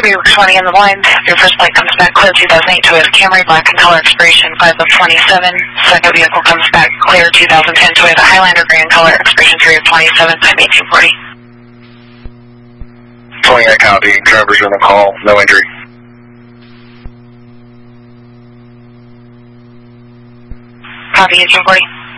We're 20 in the blind. Your first flight comes back clear 2008 Toyota Camry, black and color, expiration 5 of 27. Second vehicle comes back clear 2010 Toyota Highlander, gray and color, expiration 3 of 27, time 1840. 28 County, drivers in the call, no injury. Copy, 1840.